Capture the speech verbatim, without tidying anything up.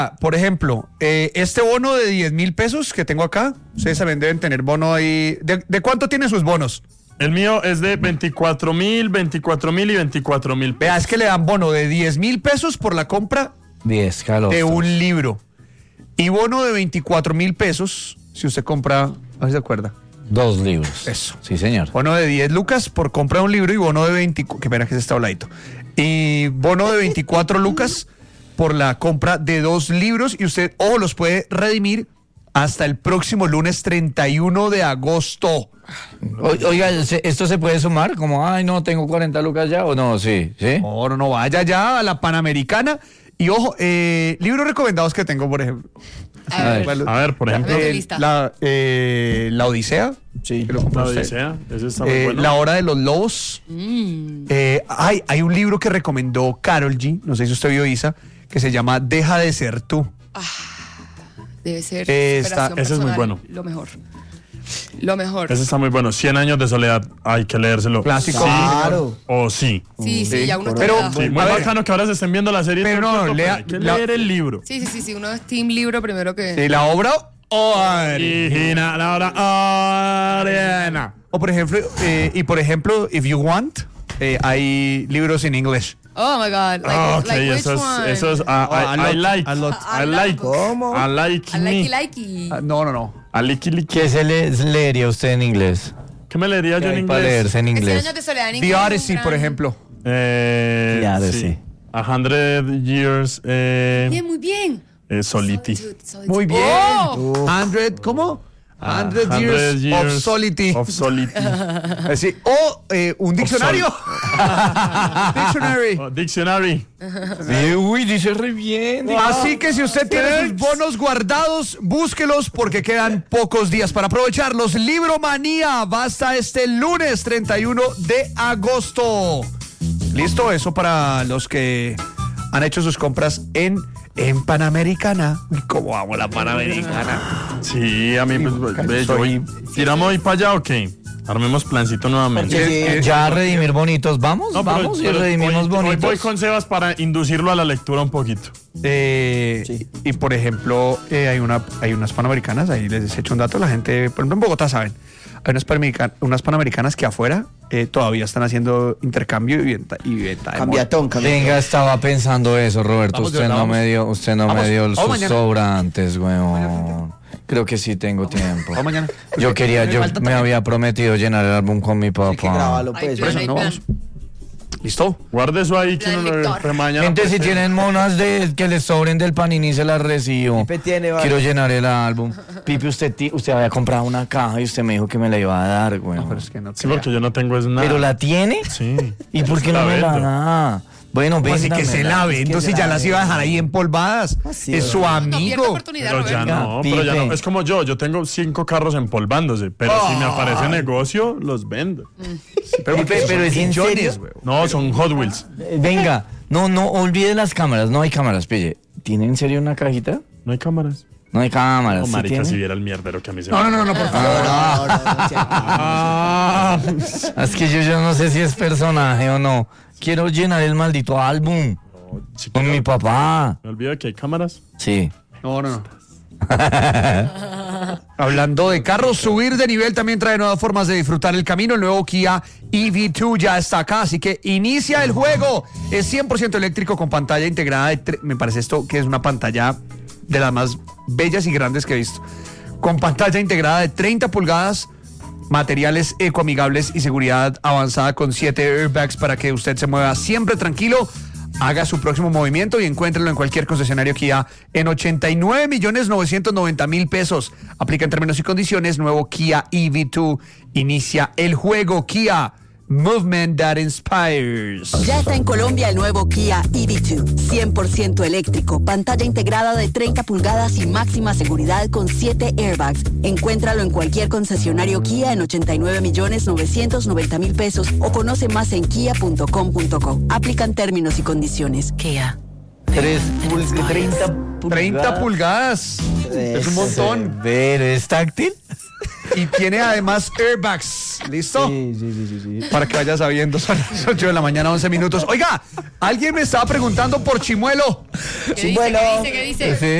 Por ejemplo, eh, este bono de diez mil pesos que tengo acá, ustedes también deben tener bono ahí. ¿De, de cuánto tienen sus bonos? El mío es de veinticuatro mil, veinticuatro mil y veinticuatro mil. Vea, es que le dan bono de diez mil pesos por la compra diez, de un libro. Y bono de veinticuatro mil pesos si usted compra, a ver si se acuerda. Dos libros. Eso. Sí, señor. Bono de diez lucas por compra de un libro y bono de veinticuatro, que pena que se está habladito. Y bono de veinticuatro lucas por la compra de dos libros y usted, ojo, los puede redimir hasta el próximo lunes treinta y uno de agosto. O, oiga, ¿esto se puede sumar? Como, ay, no, tengo cuarenta lucas ya, o no, sí, ¿sí? No, no, no, vaya ya a la Panamericana. Y ojo, eh, libros recomendados que tengo, por ejemplo. A ver, A ver, por ejemplo. Eh, la, eh, la Odisea. Sí. Que lo compró La usted. Odisea, ese está muy Eh, bueno. La Hora de los Lobos. Mm. Eh, hay, hay un libro que recomendó Karol G, no sé si usted vio, Isa, que se llama Deja de ser tú. Debe ser Eh, está- superación ese es muy personal, bueno. Lo mejor. Lo mejor. Ese está muy bueno. cien años de soledad, hay que leérselo. Clásico. Sí, Claro. o sí. Sí, sí, Sí, ya uno pero- está. Sí, muy A ver. bacano que ahora se estén viendo la serie. Pero todo el no, tiempo, lea- hay que la- leer el libro. Sí, sí, sí, sí, uno es team libro primero que... Sí, la obra o Ari. Y la hora arena. O por ejemplo, eh, y por ejemplo, if you want, eh, hay libros en inglés. Oh my God. Like, Ah, ok, like which eso es, one? eso es, ah, Oh, a I, I lot, like, a lot. I like, ¿Cómo? I like I likey, me, likey. Ah, no, no, no. I like, like. ¿Qué se le leería usted en inglés? ¿Qué me leería yo en Hay para inglés? leerse en Cien inglés. años de soledad en The inglés. Odyssey, un por gran- ejemplo. Eh, The Odyssey. sí. A hundred years, eh, Bien, muy bien. eh, solity. Solitude, solitude. Muy bien. Oh. Hundred, ¿cómo? Ah, Hundred years, of solitude. Of solity. Así, o eh, un diccionario. Dictionary. Oh, dictionary. Sí, uy, dice re bien. Así que si usted tiene sus bonos guardados, búsquelos porque quedan pocos días para aprovecharlos. Libromanía va hasta este lunes treinta y uno de agosto. Listo, eso para los que han hecho sus compras en, en Panamericana. Uy, ¿cómo amo la Panamericana? Sí, a mí, pues, ve, yo voy- ¿tiramos hoy para allá o qué? Armemos plancito nuevamente. Sí, ya a redimir bonitos, ¿vamos? No, pero- vamos y pero redimimos hoy, hoy bonitos. voy con Sebas para inducirlo a la lectura un poquito. Eh, Sí. Y por ejemplo, eh, hay, una, hay unas Panamericanas, ahí les he hecho un dato, la gente, por ejemplo en Bogotá saben, hay unas, panamerica- unas Panamericanas que afuera eh, todavía están haciendo intercambio y venta, y venta de Cambiatón, cambiatón. Venga, estaba pensando eso, Roberto. Vamos, de usted verdad, no vamos. me dio, usted no Vamos, me dio vamos sus mañana. sobrantes, weón. Creo que sí tengo tiempo. Vamos mañana. Yo quería, yo falta me también. había prometido llenar el álbum con mi Hay que papá. grabarlo, Ay, pues. plan, eso ay, no plan. vamos. ¿Listo? Guarde eso ahí que Plan uno lo lector. pre- mañana. Gente, pues, si eh, tienen monas de que les sobren del Panini, se las recibo. Pipe tiene, vale. Quiero llenar el álbum. Pipe, usted, ti- usted había comprado una caja y usted me dijo que me la iba a dar, güey. No, pero es que no Sí, porque yo no tengo es nada. ¿Pero la tiene? Sí. ¿Y por qué no La me la vendo. da? Bueno, ¿Cómo así que se la ve. vendo si ya las iba a dejar ahí empolvadas? Así, Es su No pierda amigo. oportunidad, Pero ya Roberto. no, pero ya no. Pipe. Es como yo, yo tengo cinco carros empolvándose, pero si me aparece negocio, los vendo. Pero, Pipe, pero es en millones, serio. güey. No, son Hot Wheels. Eh, Venga, no, no, olvide las cámaras. No hay cámaras, pille. ¿Tiene en serio una cajita? No hay cámaras. No hay cámaras. No, ¿sí marica, tiene? si viera el mierdero que a mí se No, me... no, no, no, por favor. Ahora, ahora, no, sí. Ah, Es que yo, yo no sé si es personaje o no. Quiero llenar el maldito álbum si con quiero- mi papá. Me olvido que hay cámaras. Sí. No, no, no. Hablando de carros, subir de nivel también trae nuevas formas de disfrutar el camino. El nuevo Kia E V dos ya está acá, así que inicia el juego. Es cien por ciento eléctrico con pantalla integrada. De tre- me parece esto que es una pantalla de las más bellas y grandes que he visto. Con pantalla integrada de treinta pulgadas, materiales ecoamigables y seguridad avanzada con siete airbags para que usted se mueva siempre tranquilo. Haga su próximo movimiento y encuéntrelo en cualquier concesionario Kia en ochenta y nueve millones novecientos noventa mil pesos. Aplica en términos y condiciones. Nuevo Kia E V dos. Inicia el juego. Kia, movement that inspires. Ya está en Colombia el nuevo Kia E V dos, cien por ciento eléctrico, pantalla integrada de treinta pulgadas y máxima seguridad con siete airbags. Encuéntralo en cualquier concesionario Kia en ochenta y nueve millones novecientos noventa mil pesos o conoce más en kia punto com punto co. Aplican términos y condiciones. Kia. Tres, pul- treinta pulgadas. treinta pulgadas. Es un montón. ¿Ver es táctil? y tiene además airbags. ¿Listo? Sí, sí, sí, sí, sí. Para que vaya sabiendo, son las ocho de la mañana, once minutos. Oiga, alguien me estaba preguntando por Chimuelo. ¿Qué dice? Chimuelo. ¿Qué dice? ¿Qué dice? Sí.